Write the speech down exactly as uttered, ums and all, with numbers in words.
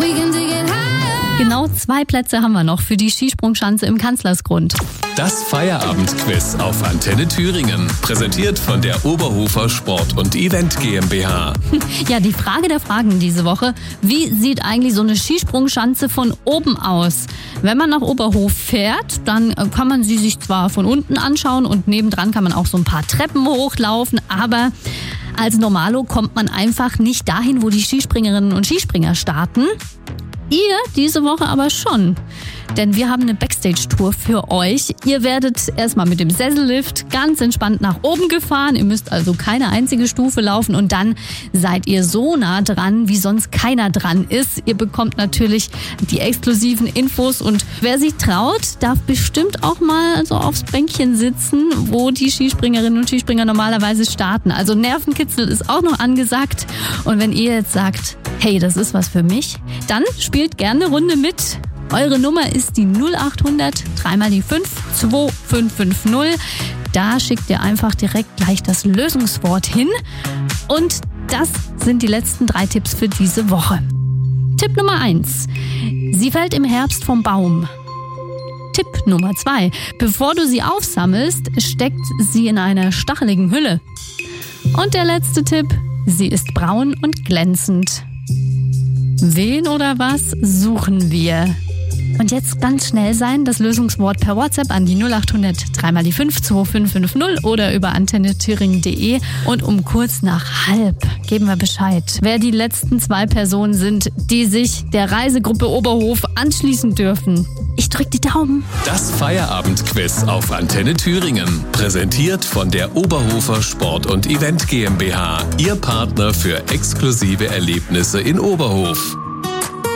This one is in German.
Genau zwei Plätze haben wir noch für die Skisprungschanze im Kanzlersgrund. Das Feierabendquiz auf Antenne Thüringen. Präsentiert von der Oberhofer Sport und Event GmbH. Ja, die Frage der Fragen diese Woche. Wie sieht eigentlich so eine Skisprungschanze von oben aus? Wenn man nach Oberhof fährt, dann kann man sie sich zwar von unten anschauen und nebendran kann man auch so ein paar Treppen hochlaufen, aber als Normalo kommt man einfach nicht dahin, wo die Skispringerinnen und Skispringer starten. Ihr diese Woche aber schon, denn wir haben eine Backstage-Tour für euch. Ihr werdet erstmal mit dem Sessellift ganz entspannt nach oben gefahren. Ihr müsst also keine einzige Stufe laufen und dann seid ihr so nah dran, wie sonst keiner dran ist. Ihr bekommt natürlich die exklusiven Infos und wer sich traut, darf bestimmt auch mal so aufs Bänkchen sitzen, wo die Skispringerinnen und Skispringer normalerweise starten. Also Nervenkitzel ist auch noch angesagt und wenn ihr jetzt sagt, hey, das ist was für mich, dann spielt gerne eine Runde mit. Eure Nummer ist die null acht hundert, dreimal die fünf, zwei fünf fünf null. Da schickt ihr einfach direkt gleich das Lösungswort hin. Und das sind die letzten drei Tipps für diese Woche. Tipp Nummer eins. Sie fällt im Herbst vom Baum. Tipp Nummer zwei. Bevor du sie aufsammelst, steckt sie in einer stacheligen Hülle. Und der letzte Tipp. Sie ist braun und glänzend. Wen oder was suchen wir? Und jetzt ganz schnell sein, das Lösungswort per WhatsApp an die null acht hundert, dreimal die fünf, zwei fünf fünf null oder über antenne thüringen punkt de. Und um kurz nach halb geben wir Bescheid, wer die letzten zwei Personen sind, die sich der Reisegruppe Oberhof anschließen dürfen. Ich drück die Daumen. Das Feierabendquiz auf Antenne Thüringen. Präsentiert von der Oberhofer Sport und Event GmbH. Ihr Partner für exklusive Erlebnisse in Oberhof.